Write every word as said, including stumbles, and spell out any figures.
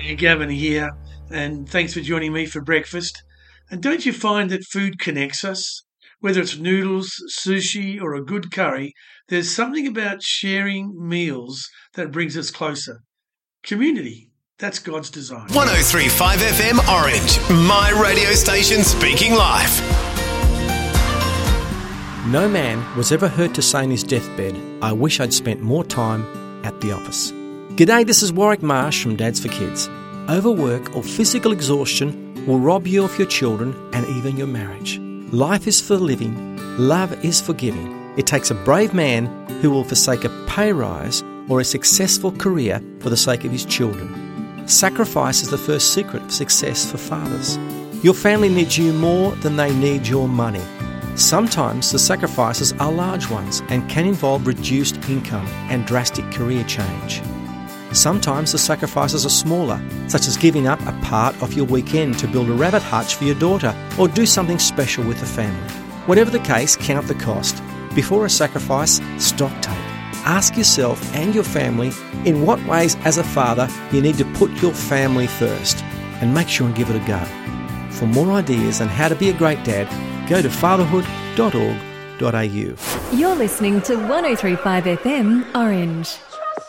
Gavin here, and thanks for joining me for breakfast. And don't you find that food connects us? Whether it's noodles, sushi, or a good curry, there's something about sharing meals that brings us closer. Community, that's God's design. one oh three point five F M Orange, my radio station speaking life. No man was ever heard to say on his deathbed, "I wish I'd spent more time at the office." G'day, this is Warwick Marsh from Dads for Kids. Overwork or physical exhaustion will rob you of your children and even your marriage. Life is for living, love is for giving. It takes a brave man who will forsake a pay rise or a successful career for the sake of his children. Sacrifice is the first secret of success for fathers. Your family needs you more than they need your money. Sometimes the sacrifices are large ones and can involve reduced income and drastic career change. Sometimes the sacrifices are smaller, such as giving up a part of your weekend to build a rabbit hutch for your daughter or do something special with the family. Whatever the case, count the cost. Before a sacrifice, stock take. Ask yourself and your family in what ways as a father you need to put your family first, and make sure and give it a go. For more ideas on how to be a great dad, go to fatherhood dot org dot a u. You're listening to one oh three point five F M Orange.